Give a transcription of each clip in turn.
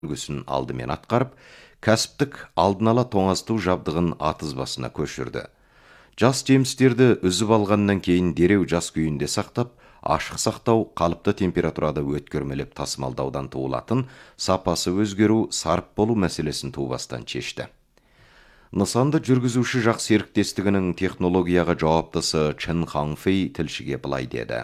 үлгісін алдымен атқарып, кәсіптік алдын ала тоңазыту жабдығын атызбасына көшірді. Жас жемістерді үзіп алғаннан кейін дереу жас күйінде сақтап, ашық сақтау қалыпты температурада өткермелеп тасымалдаудан туылатын сапасы өзгеру, сарып болу мәселесін туыбастан шешті. Нысанды жүргізуші жақ серіктестігінің технологияға жауаптысы Чын Хаңфей тілшіге былай деді.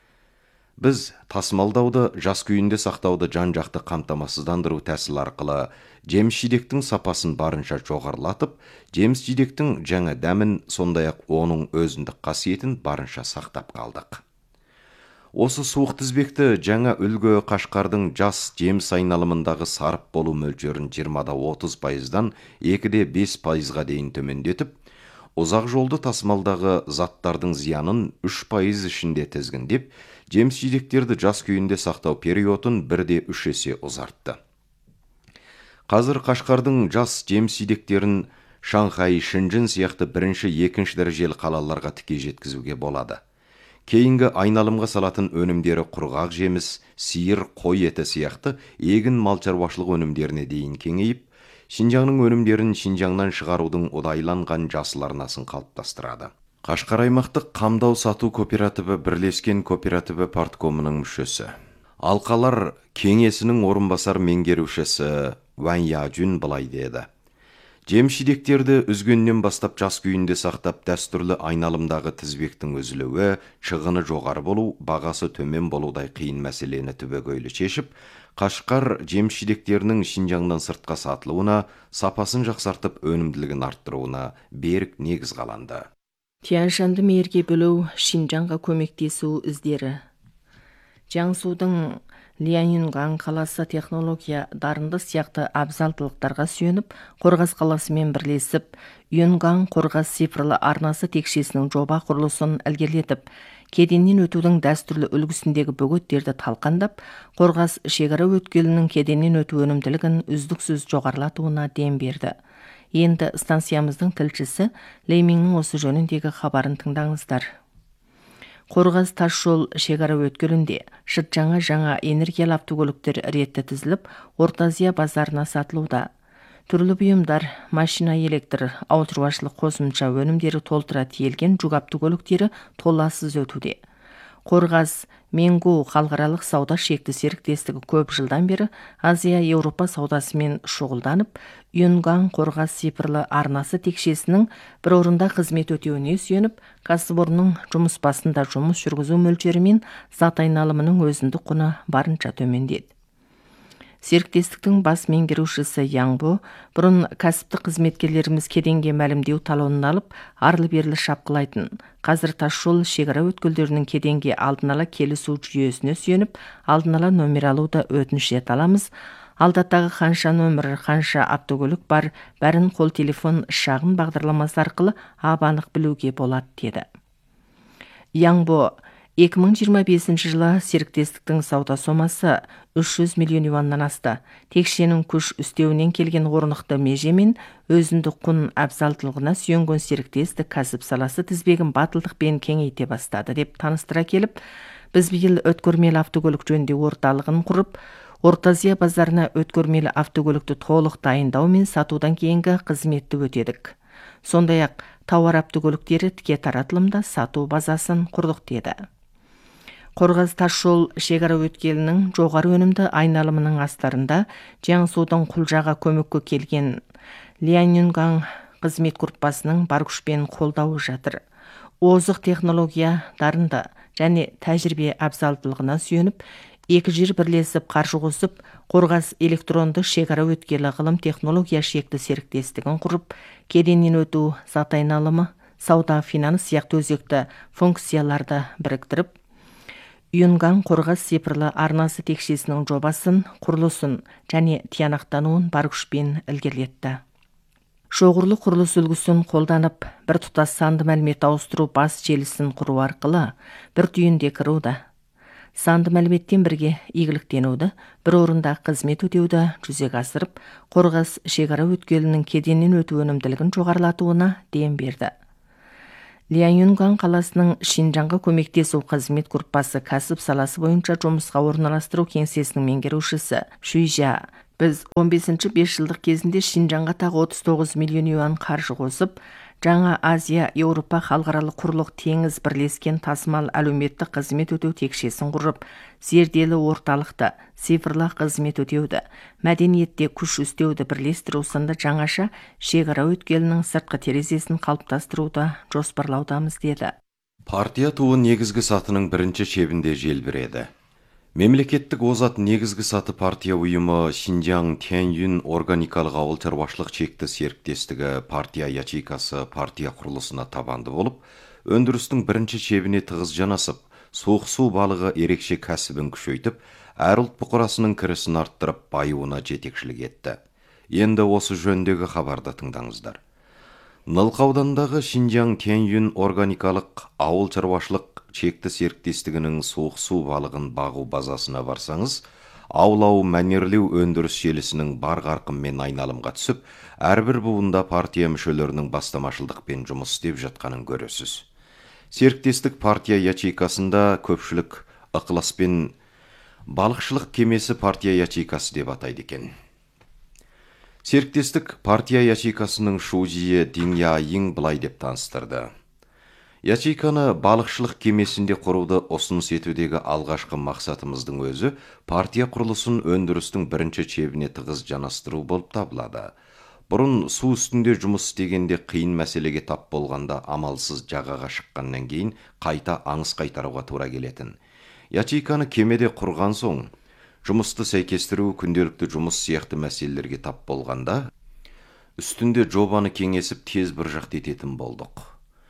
Біз тасымалдауды, жас күйінде сақтауды жан-жақты қамтамасыздандыру тәсіл арқылы жеміс-жидектің сапасын барынша жоғарылатып, жеміс-жидектің жаңа дәмін, сондай-ақ оның өзіндік қасиетін барынша сақтап қалдық. Осы суық тізбекті жаңа үлгі Қашқардың жас жеміс айналымындағы сарып болу мөлшерін 20-30%-дан 2-5%-ға дейін төмендетіп, ұзақ жолды тасымалдағы заттардың зиянын 3% ішінде тізгіндеп, жеміс-жидектерді жас күйінде сақтау периодын 1-3 есе ұзартты. Қазір Қашқардың жас жеміс-жидектерін Шанхай, Шэньчжэн сияқты бірінші-екінші дәрежелі қалаларға тіке жеткізуге болады. Кейінгі айналымға салатын өнімдері құрғақ жеміс, сиыр, қой еті сияқты егін мал шаруашылық өнімдеріне дейін кеңейіп, Шинжаңның өнімдерін Шинжаңнан шығарудың ұдайланған жасыл арнасын қалыптастырады. Қашқар аймақтық қамдау сату кооперативі бірлескен кооперативі парткомының мүшесі. Алқалар кеңесінің орынбасар меңгерушісі Ван Яжун былай деді. Жеміс-жидектерді үзгеннен бастап жас күйінде сақтап, дәстүрлі айналымдағы тізбектің үзілуі, шығыны жоғары болу, бағасы төмен болудай қиын мәселені түбегейлі шешіп, Қашқар жеміс-жидектерінің Шинжаңнан сыртқа сатылуына, сапасын жақсартып, өнімділігін арттыруына берік негіз қаланды. Тянь-шаньды мейірге бөлу, Шинжаңға көмектесу іздері. Jiangsuдің Lianyungang қаласы технология дарынды сияқты абзалдылықтарға сүйеніп, Қорғас қаласымен бірлесіп, Юнган Қорғас цифрлы арнасы текшесінің жоба құрылысын ілгерілетіп, кеденнен өтудің дәстүрлі үлгісіндегі бөгеттерді талқандап, Қорғас шекара өткелінің кеденнен өту өнімділігін үздіксіз жоғарылатуына дем берді. Енді станциямыздың тілшісі Лейминнің осы жөніндегі хабарын тыңдаңыздар. Қорғас тасжол шекара өткелінде жаңа энергиялы автокөліктер ретті тізіліп, Орта Азия базарына сатылуда. Түрлі бұйымдар, машина, электр, ауыл шаруашылық қосымша өнімдері толтыра тиелген жүк автокөліктері толассыз өтуде. Қорғас Менгу халықаралық сауда шекті серіктестігі көп жылдан бері Азия-Еуропа саудасымен шұғылданып, Юнган Қорғас цифрлы арнасы текшесінің бір орында қызмет өтеуіне сүйеніп, кәсіпорынның жұмыс басында жұмыс жүргізу мөлшері мен зат айналымының өзіндік құны барынша төмендеді. Серіктестіктің бас меңгерушісі Яңбо, бұрын кәсіптік қызметкерлеріміз кеденге мәлімдеу талонын алып, арлы-берлі шапқылайтын. Қазір тасжол шекара өткелдерінің кеденге алдын ала келісу жүйесіне сүйеніп, алдын ала нөмір алуды өтініш ете аламыз. Алдаттағы қанша нөмір, қанша автокөлік бар, бәрін қол телефон шағын бағдарламасы арқылы ап-анық білуге болады, деді. Яңбо 2025 жылы серіктестіктің сауда сомасы 300 миллион юаннан асты. Текшенің күш үстеуінен келген орнықты меже мен өзіндік құн абзалдылығына сүйенген серіктестік кәсіп саласы тізбегін батылдықпен кеңейте бастады деп таныстыра келіп, біз биыл өткөрмелі автокөлік жөніндегі орталығын құрып, Орта Азия базарына өткөрмелі автокөлікті толық дайындау мен сатудан кейінгі қызметті өтедік. Сондай-ақ тауар автокөліктері тіке таратылымда сату базасын құрдық, деді. Қорғас тасжол шекара өткелінің жоғары өнімді айналымының астарында Jiangsuдің Құлжаға көмекке келген Lianyungang қызмет группасының бар күшпен қолдауы жатыр. Озық технология дарынды және тәжірибе абзалдылығына сүйеніп, екі жер бірлесіп қаржы қосып, Қорғас электронды шекара өткелі ғылым технология шекті серіктестігін құрып, кеденнен өту, зат айналымы, сауда, финанс сияқты өзекті функцияларды біріктіріп, Юнган Қорғас цифрлы арнасы текшесінің жобасын, құрылысын және тиянақтануын бар күшпен ілгерілетті. Шоғырлы құрылыс үлгісін қолданып, бір тұтас санды мәлімет ауыстыру бас желісін құру арқылы бір түйінде кіруді. Санды мәліметтен бірге игіліктенуді, бір орында қызмет өтеуді жүзеге асырып, Қорғас шекара өткелінің кеденнен өту өнімділігін жоғарылатуына дем берді. Lianyungang қаласының Шинжаңға көмектесу қызмет группасы кәсіп саласы бойынша жұмысқа орналастыру кеңсесінің меңгерушісі Шуйжа Біз 15-ші 5 жылдық кезінде Шинжанға тағы 39 миллион юан қаржы қосып, жаңа Азия, Еуропа халықаралық құрлық теңіз бірлескен тасымал әлеуметтік қызмет өтеу текшесін құрып, зерделі орталықты, цифрлық қызмет өтеуді, мәдениетте күш үстеуді бірлестіру сынды жаңаша шекара өткелінің сыртқы терезесін қалыптастыруды жоспарлаудамыз деді. Партия туы негізгі сатының бірінші шебінде желбіреді. Мемлекеттік озат негізгі саты партия ұйымы Шинжаң Тяньюн органикалық ауыл шаруашылық шекті серіктестігі партия ячейкасы партия құрылысына табанды болып, өндірістің бірінші шебіне тығыз жанасып, суық су балығы ерекше кәсібін күшейтіп, әр ұлт бұқарасының кірісін арттырып, байуына жетекшілік етті. Енді осы жөндегі хабарды тыңдаңыздар. Нылқа ауданындағы Шинжаң Тяньюн органикалық ауыл шаруашылық шекті серіктестігінің суық су балығын бағу базасына барсаңыз, аулау мәнерлеу өндіріс желісінің бар қарқынмен айналымға түсіп, әрбір буында партия мүшелерінің бастамашылдықпен жұмыс істеп жатқанын көресіз. Серіктестік партия ячейкасында көпшілік ықыласпен балықшылық кемесі партия ячейкасы деп атайды екен. Серіктестік партия ячейкасының шужие Диньяйың былай деп таныстырды. Ячейканы балықшылық кемесінде құруды ұсыныс етудегі алғашқы мақсатымыздың өзі партия құрылысын өндірістің бірінші шебіне тығыз жанастыру болып табылады. Бұрын су үстінде жұмыс істегенде қиын мәселеге тап болғанда амалсыз жағаға шыққаннан кейін қайта аңыс қайтаруға тура келетін. Ячейканы кемеде құрған соң, жұмысты сәйкестіру, күнделікті жұмыс сияқты мәселелерге тап болғанда, үстінде жобаны кеңесіп тез бір жақты ететін болдық.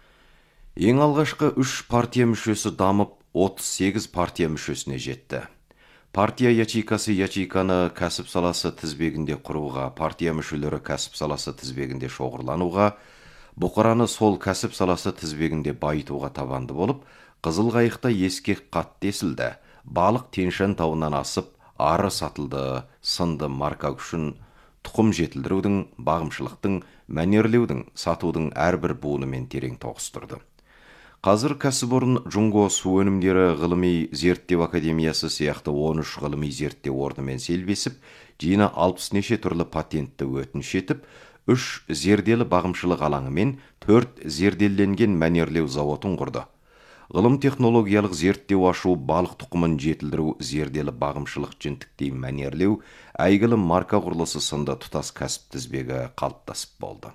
Ең алғашқы 3 партия мүшесі дамып, 38 партия мүшесіне жетті. Партия ячейкасы ячейканы кәсіп саласы тізбегінде құруға, партия мүшелері кәсіп саласы тізбегінде шоғырлануға, бұқараны сол кәсіп саласы тізбегінде байытуға табанды болып, Қызыл қайықта ескек қатты есілді, балық Тянь-Шань тауынан асып, ары сатылды, сынды марка үшін тұқым жетілдірудің, бағымшылықтың, мәнерлеудің, сатудың әрбір буынымен терең тоғыстырды. Қазір кәсіпорын Джунго су өнімдері ғылыми зерттеу академиясы сияқты 13 ғылыми зерттеу орнымен селбесіп, жиына 60 неше түрлі патентті өтініш етіп, 3 зерделі бағымшылық алаңы мен 4 зерделенген мәнерлеу зауытын құрды. Ғылым технологиялық зерттеу ашу, балық тұқымын жетілдіру, зерделі бағымшылық жінтіктей мәнерлеу, әйгілі марка құрылысы сынды тұтас кәсіп тізбегі қалыптасып болды.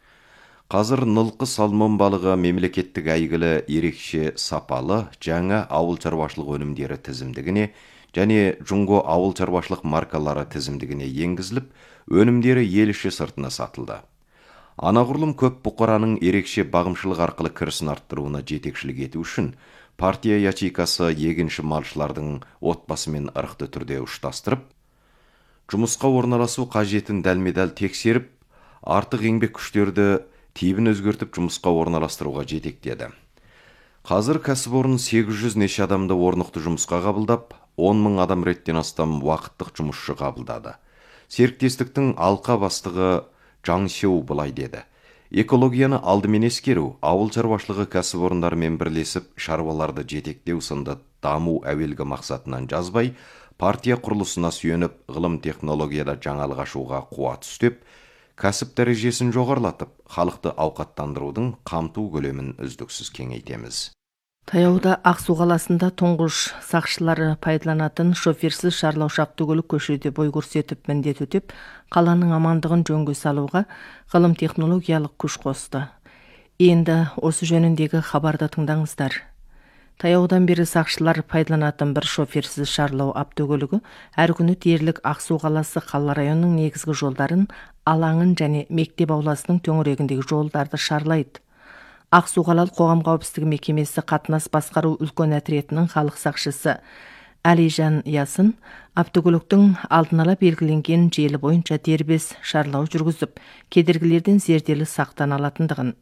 Қазір нылқы салмон балығы мемлекеттік әйгілі ерекше сапалы жаңа ауыл шаруашылық өнімдері тізімдігіне және Джунго ауыл шаруашылық маркалары тізімдігіне енгізіліп, өнімдері ел іші сыртына сатылды. Анағұрлым көп бұқараның ерекше бағымшылық арқылы кірісін арттыруына жетекшілік ету үшін партия ячейкасы егінші малшылардың отбасымен ырықты түрде ұштастырып, жұмысқа орналасу қажетін дәлме-дәл тексеріп, артық еңбек күштерді тибін өзгертіп жұмысқа орналастыруға жетектеді. Қазір кәсіпорын 800 неше адамды орнықты жұмысқа қабылдап, 10 мың адам реттен астам уақыттық жұмысшы қабылдады. Серіктестіктің алқа бастығы Жаң Сеу былай деді. Экологияны алдымен ескеру, ауыл шаруашылығы кәсіпорындарымен бірлесіп, шаруаларды жетектеу сынды даму әуелгі мақсатынан жазбай, партия құрылысына сүйеніп, ғылым технологияда жаңалық ашуға қуат үстеп, кәсіп дәрежесін жоғарлатып, халықты ауқаттандырудың қамту көлемін үздіксіз кеңейтеміз. Таяуда Ақсу қаласында тұңғыш сақшылары пайдаланатын шоферсіз шарлаушы автокөлік көшеде бой көрсетіп міндет өтеп, қаланың амандығын жөнге салуға ғылым технологиялық күш қосты. Енді осы жөніндегі хабарды тыңдаңыздар. Таяудан бері сақшылар пайдаланатын бір шоферсіз шарлау автокөлігі әр күні дерлік Ақсу қаласы қала районының негізгі жолдарын, алаңын және мектеп ауласының төңірегіндегі жолдарды шарлайды. Ақсу қалалық қоғам қауіпсіздігі мекемесі қатынас басқару үлкен әтіретінің халық сақшысы Әлижан Ясын автокөліктің алдын ала белгіленген желі бойынша дербес шарлау жүргізіп, кедергілерден зерделі сақтан алатындығын,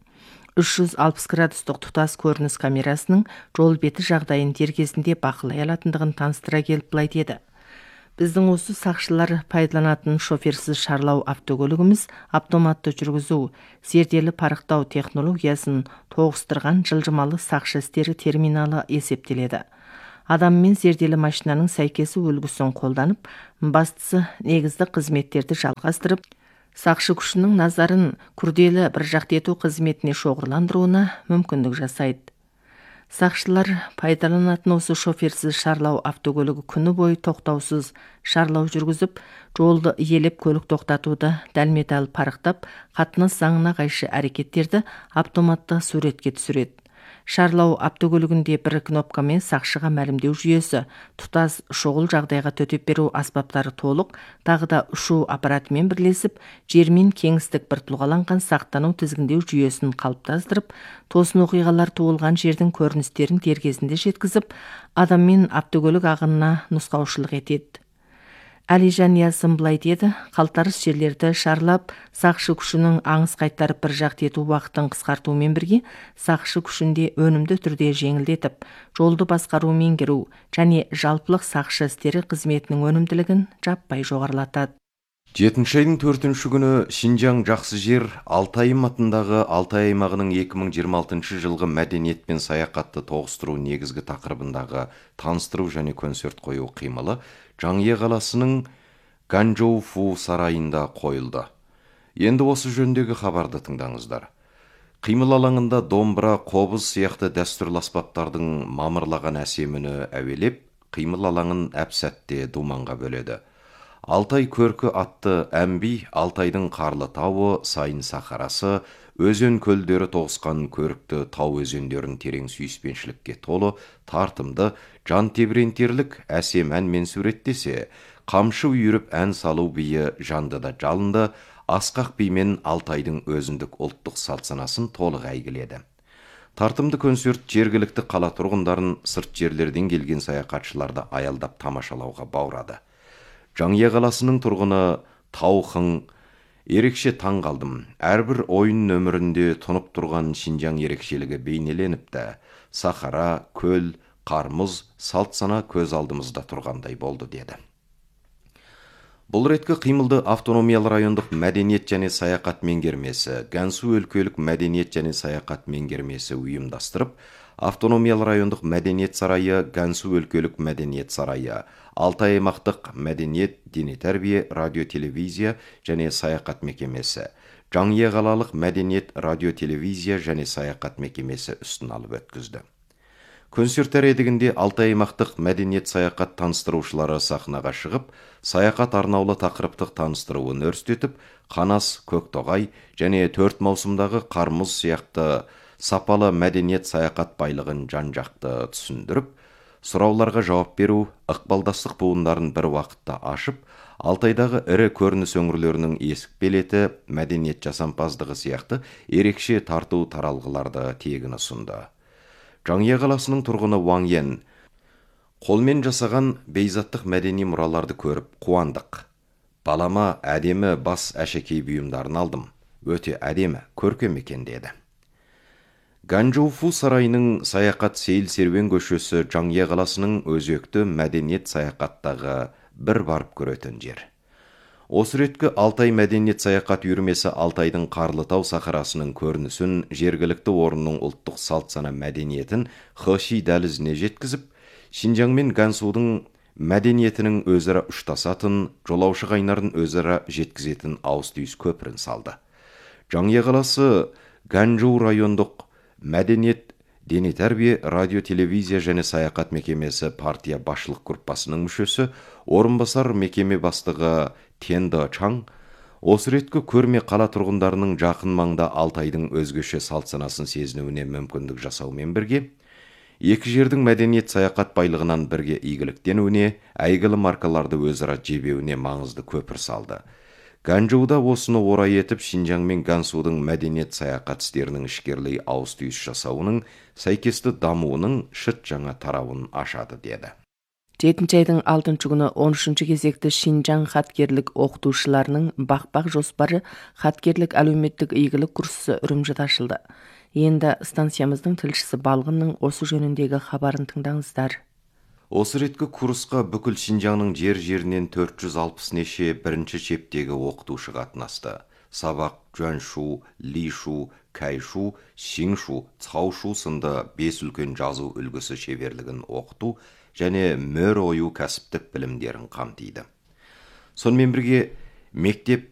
360 градустық тұтас көрініс камерасының жол беті жағдайын дер кезінде бақылай алатындығын таныстыра келіп былай деді. Біздің осы сақшылар пайдаланатын шоферсіз шарлау автокөлігіміз автоматты жүргізу, зерделі парықтау технологиясын тоғыстырған жылжымалы сақшы істері терминалы есептеледі. Адаммен зерделі машинаның сәйкесі үлгісін қолданып, бастысы негізді қызметтерді жалғастырып, сақшы күшінің назарын күрделі бір жақты ету қызметіне шоғырландыруына мүмкіндік жасайды. Сақшылар пайдаланатын осы шоферсіз шарлау автокөлігі күні бойы тоқтаусыз шарлау жүргізіп, жолды иелеп көлік тоқтатуды дәлме-дәл парықтап, қатынас заңына қайшы әрекеттерді автоматты суретке түсіреді. Шарлау автокөлігінде бір кнопкамен сақшыға мәлімдеу жүйесі, тұтас шұғыл жағдайға төтеп беру аспаптары толық, тағы да ұшу аппаратымен бірлесіп, жермен кеңістік бір тұлғаланған сақтану тізгіндеу жүйесін қалыптастырып, тосын оқиғалар туылған жердің көріністерін дер кезінде жеткізіп, адам мен автокөлік ағынына нұсқаушылық етеді. Әлижан Ясын былай деді: қалтарыс жерлерді шарлап, сақшы күшінің аңыс қайтарып бір жақты ету уақытын қысқартумен бірге, сақшы күшінде өнімді түрде жеңілдетіп, жолды басқару меңгеру және жалпылық сақшы істері қызметінің өнімділігін жаппай жоғарылатады. 7 айдың 4 күні Шинжаң жақсы жер Алтайым атындағы Алтай аймағының 2026 жылғы мәдениет пен саяхатты тоғыстыру негізгі тақырыбындағы таныстыру және концерт қою қимылы Жаңе қаласының Ганчжоу-Фу сарайында қойылды. Енді осы жөндегі хабарды тыңдаңыздар. Қимыл алаңында домбыра, қобыз сияқты дәстүрлі аспаптардың мамырлаған әсеміні әуелеп, қимыл алаңын әп-сәтте думанға бөледі. Алтай көркі атты әмби Алтайдың қарлы тауы, сайын сахарасы, өзен көлдері тоғысқан көрікті тау өзендерін терең сүйіспеншілікке толы, тартымды, жан тебірентерлік әсем әнмен суреттесе, қамшы үйіріп ән салу биі жанды да жалынды, асқақ бимен Алтайдың өзіндік ұлттық салт-санасын толық әйгіледі. Тартымды концерт жергілікті қала тұрғындарын, сырт жерлерден келген саяхатшыларды аялдап тамашалауға баурады. Жаңе қаласының тұрғыны Таухың ерекше таң қалдым. Әрбір ойын өмірінде тұнып тұрған Шинжаң ерекшелігі бейнеленіпті. Сахара, көл, қармыз, салт-сана көз алдымызда тұрғандай болды деді. Бұл реткі қимылды автономиялы райондық мәдениет және саяхат меңгермесі, Гансу өлкелік мәдениет және саяхат меңгермесі ұйымдастырып, автономиялы райондық мәдениет сарайы, Гансу өлкелік мәдениет сарайы, Алтай аймақтық мәдениет, дене тәрбие, радио-телевизия және саяхат мекемесі, Жаңе қалалық мәдениет, радио-телевизия және саяхат мекемесі үстін алып өткізді. Концерттер едігінде Алтай аймақтық мәдениет саяхат таныстырушылары сахнаға шығып, саяхат арнаулы тақырыптық таныстыруын өрістетіп, Қанас, Көктоғай және 4 маусымдағы Қармыз сияқты сапалы мәдениет саяхат байлығын жан-жақты түсіндіріп, сұрауларға жауап беру, ықпалдастық буындарын бір уақытта ашып, Алтайдағы ірі көрініс өңірлерінің есік белеті, мәдениет жасампаздығы сияқты ерекше тарту таралғыларды тегін ұсынды. Жаңе қаласының тұрғыны Ваң Йен: қолмен жасаған бейзаттық мәдени мұраларды көріп қуандық. Балама әдемі бас әшекей бұйымдарын алдым. Өте әдемі, көркем екен деді. Ганчжоу-Фу сарайының саяхат сейіл серуен көшесі Жаңе қаласының өзекті мәдениет саяхаттағы бір барып көретін жер. Осы реткі Алтай мәдениет саяхат үйірмесі Алтайдың Қарлытау сахарасының көрінісін, жергілікті орынның ұлттық салт-сана мәдениетін Хэши дәлізіне жеткізіп, Шинжаң мен Гансудың мәдениетінің өзара ұштасатын, жолаушы қайнарын өзара жеткізетін ауыз-түйіс көпірін салды. Жаңе қаласы Ганчжоу райондық мәдениет, дене тәрбие, радио-телевизия және саяхат мекемесі партия басшылық группасының мүшесі, орынбасар мекеме бастығы Тенді Чаң, осы реткі көрме қала тұрғындарының жақын маңда Алтайдың өзгеше салт-санасын сезінуіне мүмкіндік жасаумен бірге, екі жердің мәдениет саяхат байлығынан бірге игіліктенуіне, әйгілі маркаларды өзара жебеуіне маңызды көпір салды. Ганчжоуда осыны орай етіп, Шинжаң мен Гансудың мәдениет саяхат істерінің ішкерлей ауыз-түйіс жасауының сәйкесті дамуының шыт жаңа тарауын ашады деді. 7 айдың 6 күні 13 кезекті Шинжаң хаткерлік оқытушыларының бақпақ жоспары хаткерлік әлеуметтік игілік курсы Үрімжіде ашылды. Енді станциямыздың тілшісі Балғынның осы жөніндегі хабарын тыңдаңыздар. Осы реткі курсқа бүкіл Шинжаңның жер-жерінен 460 неше бірінші шептегі оқытушы қатынасты. Сабақ Жуаншу, Лишу, Кайшу, Синшу, Цаушу сынды 5 үлкен жазу үлгісі шеберлігін оқыту және мөр ою кәсіптік білімдерін қамтиды. Сонымен бірге, мектеп